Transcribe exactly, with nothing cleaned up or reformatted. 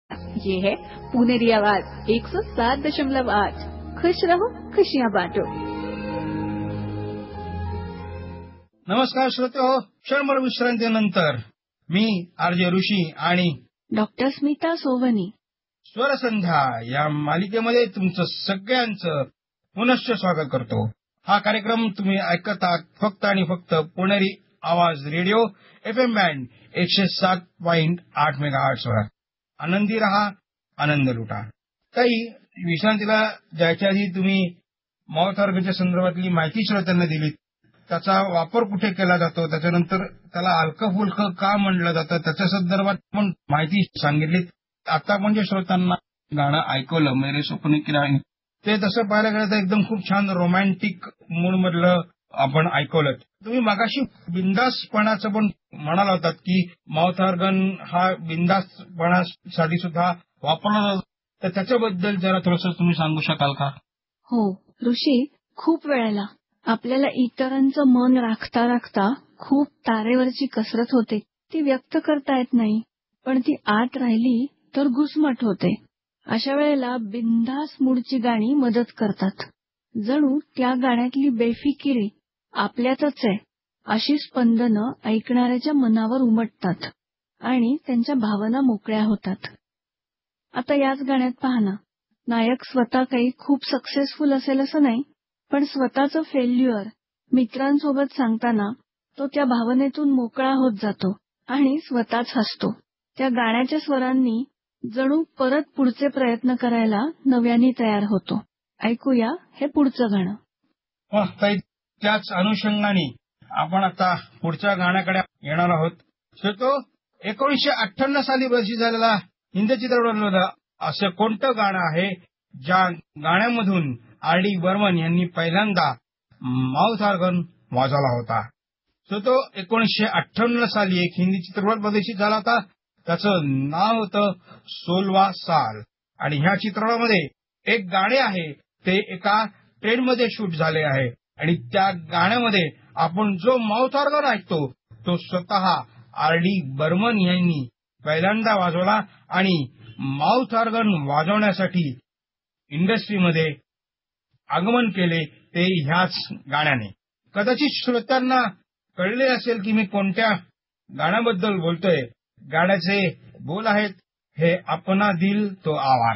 ये है पुनेरी आवाज एक सौ सात दशमलव आठ। खुश रहो खुशियां बांटो। नमस्कार श्रोते हो, क्षणभर विश्रांतीनंतर मी आरजे ऋषी आणि डॉक्टर स्मिता सोवनी स्वरसंध्या या मालिकेमध्ये तुमचं सगळ्यांचं पुनश्च स्वागत करतो। हा कार्यक्रम तुम्ही ऐकत आहात फक्त आणि फक्त पुणेरी आवाज रेडिओ एफ एम बँड एकशे सात पॉइंट आठ मेगाहर्ट्झ वर। आनंदी रहा, आनंद लुटा। काही विश्रांतीला जायच्या आधी तुम्ही माउथ ऑर्गनच्या संदर्भातली माहिती श्रोत्यांना दिली, त्याचा वापर कुठे केला जातो, त्याच्यानंतर त्याला हलकं फुलकं का म्हणलं जातं त्याच्या संदर्भात पण माहिती सांगितली। आता म्हणजे श्रोत्यांना गाणं ऐकवलं मेरे सपने की राणी, ते तसं पाहायला गेलं तर एकदम खूप छान रोमॅन्टिक मूड मधलं आपण ऐकवलं। तुम्ही मगाशी बिंदासपणाचं पण म्हणाला होतात की माउथ ऑर्गन हा बिंदासपणासाठी सुद्धा वापरला जातो, तर त्याच्याबद्दल जरा थोडंसं तुम्ही सांगू शकाल का? हो ऋषी, खूप वेळेला आपल्याला इतरांचं मन राखता राखता खूप तारेवरची कसरत होते, ती व्यक्त करता येत नाही, पण ती आत राहिली तर घुसमट होते। अशा वेळेला बिंदास मूडची गाणी मदत करतात। जणू त्या गाण्यातली बेफिकिरी आपल्यातच आहे अशी स्पंदनं ऐकणाऱ्याच्या मनावर उमटतात आणि त्यांच्या भावना मोकळ्या होतात। आता याच गाण्यात पहा ना, नायक स्वतः काही खूप सक्सेसफुल असेल असं नाही, पण स्वतःचं फेल्युअर मित्रांसोबत सांगताना तो त्या भावनेतून मोकळा होत जातो आणि स्वतःच हसतो। त्या गाण्याच्या स्वरांनी जणू परत पुढचे प्रयत्न करायला नव्याने तयार होतो। ऐकूया हे पुढचं गाणं। वाह ताई, त्याच अनुषंगाने आपण आता पुढच्या गाण्याकडे येणार आहोत। श्रोतो, एकोणीसशे अठ्ठ्याण्णव साली प्रसिद्ध झालेला हिंदी चित्रपटातलं असं कोणतं गाणं आहे ज्या गाण्यामधून आर डी बर्मन यांनी पहिल्यांदा माउथ ऑर्गन वाजवला होता? श्रोतो, एकोणीसशे अठ्ठ्याण्णव साली एक हिंदी चित्रपट प्रदर्शित झाला होता, त्याचं नाव होतं सोलवा साल, आणि ह्या चित्रपटामध्ये एक गाणे आहे ते एका ट्रेनमध्ये शूट झाले आहे, आणि त्या गाण्यामध्ये आपण जो माउथ ऑर्गन ऐकतो तो स्वतः आर डी बर्मन यांनी पहिल्यांदा वाजवला, आणि माउथ ऑर्गन वाजवण्यासाठी इंडस्ट्रीमध्ये आगमन केले ते ह्याच गाण्याने। कदाचित श्रोत्यांना कळले असेल की मी कोणत्या गाण्याबद्दल बोलतोय। गाण्याचे बोल आहेत, हे अपना दिल तो आवारा।